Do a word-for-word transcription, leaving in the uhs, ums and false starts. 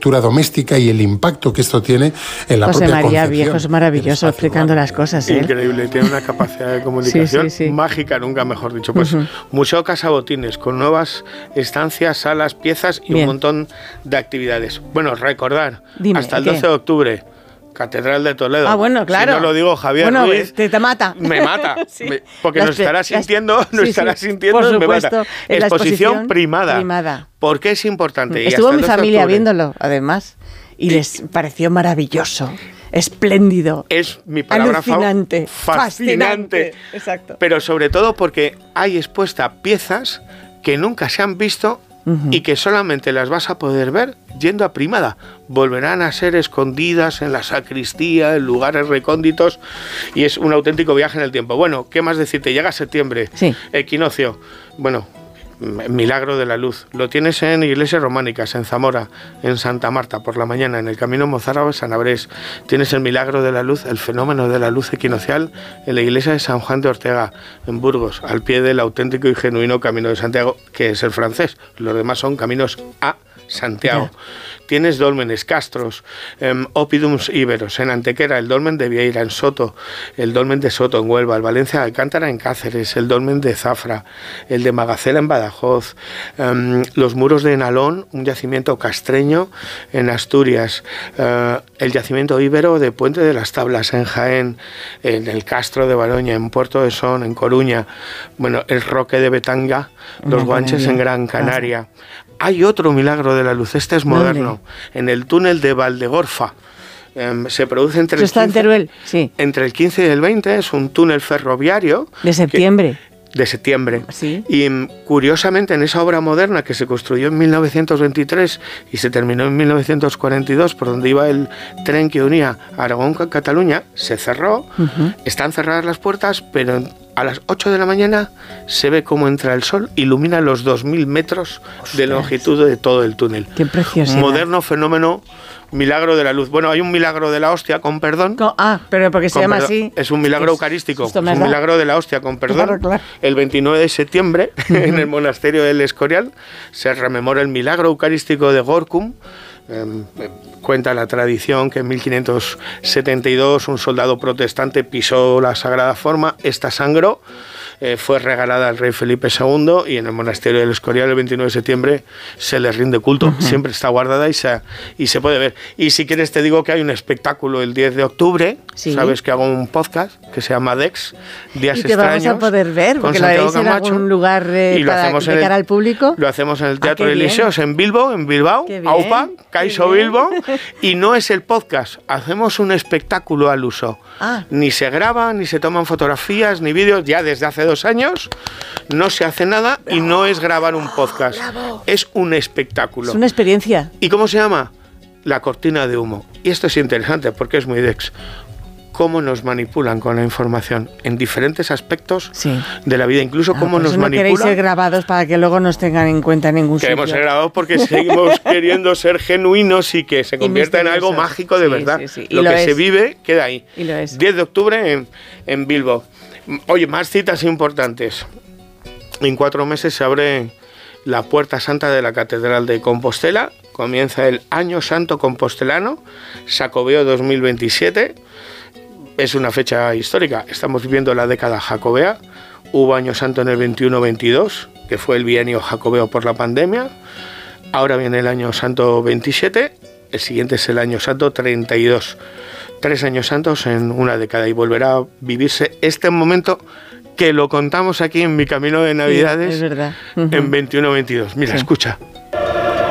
arquitectura doméstica y el impacto que esto tiene en la José propia María concepción. Viejo es maravilloso explicando las cosas, ¿eh? Increíble, tiene una capacidad de comunicación sí, sí, sí. mágica, nunca mejor dicho. Pues uh-huh. Museo Casa Botines, con nuevas estancias, salas, piezas y Bien. un montón de actividades. Bueno, recordar, Dime, hasta el doce ¿qué? de octubre, Catedral de Toledo. Ah, bueno, claro. Si no lo digo Javier bueno, Ruiz, te, te mata. Me mata. sí. me, porque las, nos estará las, sintiendo, nos sí, estará sí, sintiendo por y me supuesto, mata. Exposición, exposición primada. primada. ¿Por qué es importante? Estuvo mi familia viéndolo, además, y les pareció maravilloso. Espléndido. Es mi palabra alucinante, fa- fascinante. fascinante. Exacto. Pero sobre todo porque hay expuesta piezas que nunca se han visto uh-huh. y que solamente las vas a poder ver yendo a Primada. Volverán a ser escondidas en la sacristía, en lugares recónditos, y es un auténtico viaje en el tiempo. Bueno, ¿qué más decirte? Llega septiembre, sí. equinoccio. Bueno, Milagro de la Luz. Lo tienes en iglesias románicas, en Zamora, en Santa Marta, por la mañana, en el Camino Mozárabe, San Abrés. Tienes el Milagro de la Luz, el fenómeno de la luz equinoccial, en la iglesia de San Juan de Ortega, en Burgos, al pie del auténtico y genuino Camino de Santiago, que es el francés. Los demás son caminos a Santiago. Yeah. Tienes dólmenes, castros, um, oppidums íberos, en Antequera, el dolmen de Vieira, en Soto, el dolmen de Soto, en Huelva, el Valencia de Alcántara, en Cáceres, el dolmen de Zafra, el de Magacela, en Badajoz, um, los muros de Nalón, un yacimiento castreño, en Asturias, uh, el yacimiento íbero de Puente de las Tablas, en Jaén, en el Castro de Baroña, en Puerto de Son, en Coruña, bueno, el Roque de Betanga, los no, Guanches, en Gran Canaria. Hay otro milagro de la luz, este es moderno, ¿dónde? En el túnel de Valdegorfa. Eh, se produce entre el, está quince, en Teruel, sí. entre el quince y el veinte, es un túnel ferroviario. De septiembre. Que, de septiembre. ¿Sí? Y curiosamente en esa obra moderna que se construyó en mil novecientos veintitrés y se terminó en mil novecientos cuarenta y dos, por donde iba el tren que unía Aragón con Cataluña, se cerró, uh-huh. están cerradas las puertas, pero a las ocho de la mañana se ve cómo entra el sol, ilumina los dos mil metros Ostras. de longitud de todo el túnel. Qué preciosidad. Moderno fenómeno, milagro de la luz. Bueno, hay un milagro de la hostia, con perdón. Con, ah, pero porque se llama perdón. así. Es un milagro es, eucarístico, es un da. milagro de la hostia, con perdón. Claro, claro. El veintinueve de septiembre, uh-huh. en el monasterio del Escorial, se rememora el milagro eucarístico de Gorkum. Eh, cuenta la tradición que en mil quinientos setenta y dos un soldado protestante pisó la sagrada forma, esta sangró, eh, fue regalada al rey Felipe segundo y en el monasterio del Escorial el veintinueve de septiembre se le rinde culto, uh-huh. siempre está guardada y se, y se puede ver. Y si quieres te digo que hay un espectáculo el diez de octubre, ¿sí? Sabes que hago un podcast que se llama Dex, Días y te Extraños. Vamos a poder ver, porque lo haréis en algún lugar eh, y lo para, hacemos de cara el, al público. Lo hacemos en el Teatro ah, Elíseos, en Bilbo, en Bilbao, Aupa, Caixo Bilbo, y no es el podcast, hacemos un espectáculo al uso. Ah. Ni se graba, ni se toman fotografías, ni vídeos, ya desde hace dos años no se hace nada y no es grabar un podcast, Bravo. Es un espectáculo. Es una experiencia. ¿Y cómo se llama? La cortina de humo. Y esto es interesante porque es muy Dex. Cómo nos manipulan con la información en diferentes aspectos sí. de la vida, incluso ah, cómo nos no manipulan. Queréis ser grabados para que luego nos tengan en cuenta en ningún Queremos sitio. ser grabados porque seguimos queriendo ser genuinos y que se convierta en algo mágico de sí, verdad. Sí, sí. Lo, lo que es. se vive queda ahí. Y lo es. diez de octubre en, en Bilbo. Oye, más citas importantes. En cuatro meses se abre la Puerta Santa de la Catedral de Compostela. Comienza el Año Santo Compostelano, Xacobeo dos mil veintisiete. Es una fecha histórica. Estamos viviendo la década jacobea. Hubo Año Santo en el veintiuno veintidós, que fue el bienio jacobeo por la pandemia. Ahora viene el Año Santo veintisiete. El siguiente es el Año Santo treinta y dos. Tres años santos en una década. Y volverá a vivirse este momento que lo contamos aquí en Mi Camino de Navidades, sí, es verdad. Uh-huh. en veintiuno veintidós. Mira, sí. Escucha.